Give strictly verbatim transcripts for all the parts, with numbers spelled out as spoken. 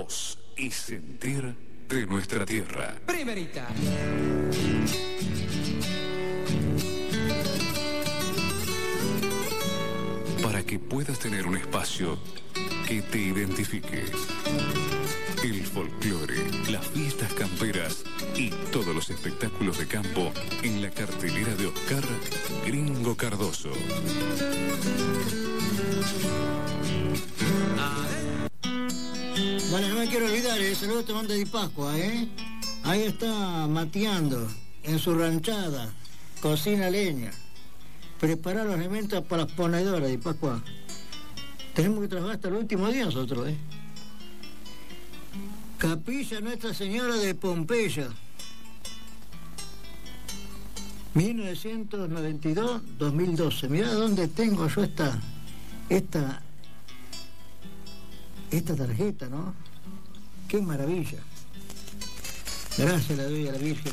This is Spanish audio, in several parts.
voz y sentir de nuestra tierra. Primerita. Para que puedas tener un espacio que te identifique. El folclore, las fiestas camperas y todos los espectáculos de campo en la cartelera de Oscar Gringo Cardoso. Bueno, no me quiero olvidar, el saludo te manda de Pascua, ¿eh? Ahí está mateando en su ranchada, cocina leña, preparar los alimentos para las ponedoras de Pascua. Tenemos que trabajar hasta el último día nosotros, ¿eh? Capilla Nuestra Señora de Pompeya, mil novecientos noventa y dos a dos mil doce. Mirá dónde tengo yo esta, esta, esta tarjeta, ¿no? Qué maravilla. Gracias le doy a la Virgen.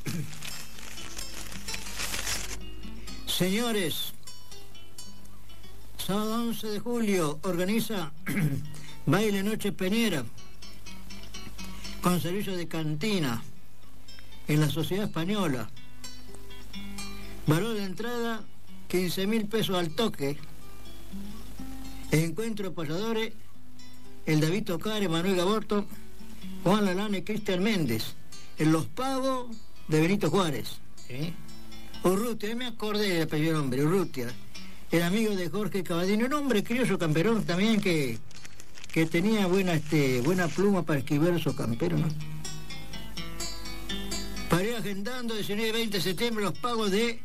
Señores, sábado once de julio organiza Baile Noche Peñera con servicio de cantina en la Sociedad Española. Valor de entrada quince mil pesos al toque. Encuentro de payadores el David Tocare, Manuel Gaborto, Juan Lalane y Cristian Méndez. En los pagos de Benito Juárez. ¿eh? Urrutia, me acordé del apellido hombre, Urrutia. El amigo de Jorge Cavadini, un hombre criollo camperón también que, que tenía buena, este, buena pluma para escribir esos camperos, ¿no? Para ir agendando diecinueve y veinte de septiembre los pagos de,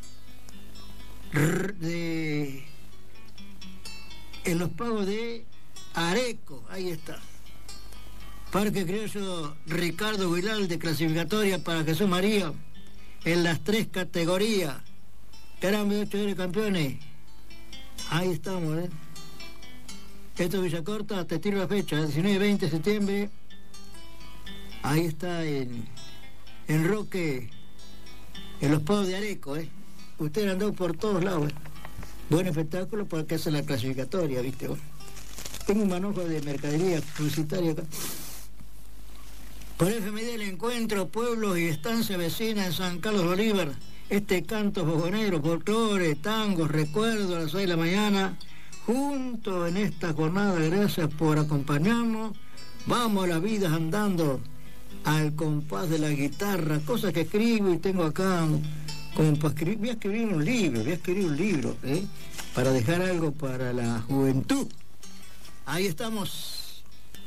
de en los pagos de Areco, ahí está. Parque Criollo Ricardo Vilal de clasificatoria para Jesús María en las tres categorías. Caramba, ocho de campeones. Ahí estamos, ¿eh? Esto es Villacorta, te tiro la fecha, diecinueve y veinte de septiembre. Ahí está en, en Roque, en los pagos de Areco, ¿eh? Usted andó por todos lados, ¿eh? Buen espectáculo porque hace la clasificatoria, ¿viste vos? Tengo un manojo de mercadería publicitaria acá. Por F M D el encuentro, pueblos y estancia vecina en San Carlos Bolívar. Este canto fogonero, folclore, tangos, recuerdos a las seis de la mañana. Juntos en esta jornada, gracias por acompañarnos. Vamos a la vida andando al compás de la guitarra. Cosas que escribo y tengo acá como para escribir. Voy a escribir un libro, voy a escribir un libro, ¿eh? Para dejar algo para la juventud. Ahí estamos.